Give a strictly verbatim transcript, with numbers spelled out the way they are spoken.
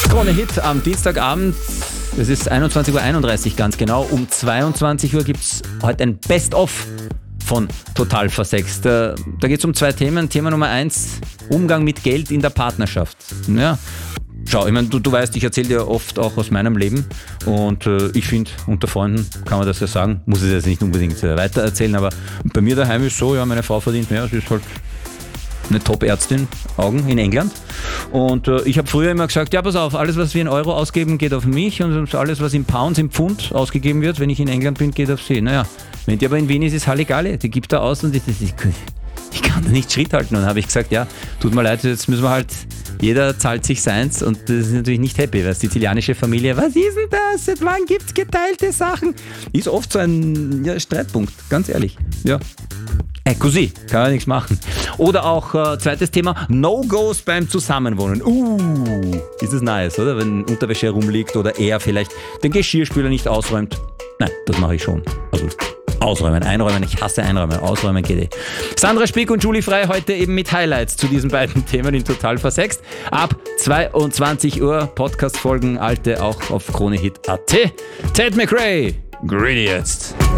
Krone Hit am Dienstagabend. Es ist einundzwanzig Uhr einunddreißig ganz genau. Um zweiundzwanzig Uhr gibt es heute ein Best-of von Total Versext. Da, da geht es um zwei Themen. Thema Nummer eins, Umgang mit Geld in der Partnerschaft. Ja, schau, ich meine, du, du weißt, ich erzähle dir oft auch aus meinem Leben und äh, ich finde, unter Freunden kann man das ja sagen, muss es jetzt nicht unbedingt äh, weiter erzählen, aber bei mir daheim ist so, ja, meine Frau verdient mehr, sie ist halt eine Top-Ärztin, Augen in England. Und äh, ich habe früher immer gesagt, ja, pass auf, alles, was wir in Euro ausgeben, geht auf mich und alles, was in Pounds, in Pfund ausgegeben wird, wenn ich in England bin, geht auf sie. Naja, wenn die aber in Wien ist, ist Halligalli, die gibt da aus und ich, ich, ich kann da nicht Schritt halten. Und dann habe ich gesagt, ja, tut mir leid, jetzt müssen wir halt, jeder zahlt sich seins und das ist natürlich nicht happy, weil die sizilianische Familie, was ist denn das, seit wann gibt es geteilte Sachen? Ist oft so ein ja, Streitpunkt, ganz ehrlich, ja. Äh, così, kann man nichts machen. Oder auch äh, zweites Thema, No-Gos beim Zusammenwohnen. Uh, ist das nice, oder? Wenn Unterwäsche herumliegt oder er vielleicht den Geschirrspüler nicht ausräumt. Nein, das mache ich schon. Also ausräumen, einräumen, ich hasse einräumen, ausräumen geht eh. Sandra Spick und Julie Frey heute eben mit Highlights zu diesen beiden Themen in Total Versext. Ab zweiundzwanzig Uhr Podcast-Folgen, alte auch auf Kronehit punkt at. Ted McRae, Greedy jetzt.